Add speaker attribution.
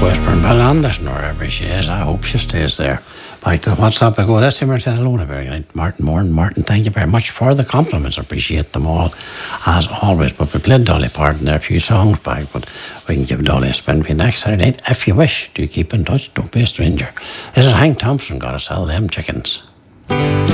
Speaker 1: Westburn Anderson, wherever she is. I hope she stays there. Back to the WhatsApp I go. That's Emerson Alona. Very good night, Martin Moore. And Martin, thank you very much for the compliments. I appreciate them all, as always. But we played Dolly Parton there, a few songs back, but we can give Dolly a spin for you next Saturday night if you wish. Do keep in touch. Don't be a stranger. This is Hank Thompson. Gotta sell them chickens.